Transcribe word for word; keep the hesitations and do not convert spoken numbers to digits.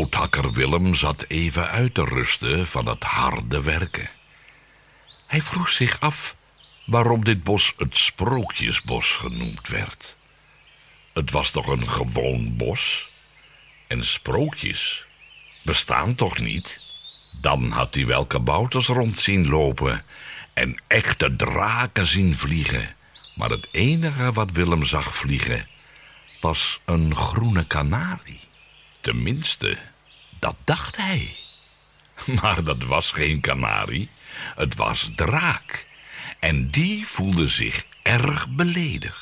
Houthakker Willem zat even uit te rusten van het harde werken. Hij vroeg zich af waarom dit bos het Sprookjesbos genoemd werd. Het was toch een gewoon bos? En sprookjes bestaan toch niet? Dan had hij wel kabouters rond zien lopen en echte draken zien vliegen. Maar het enige wat Willem zag vliegen was een groene kanarie. Tenminste, dat dacht hij. Maar dat was geen kanarie, het was Draak. En die voelde zich erg beledigd.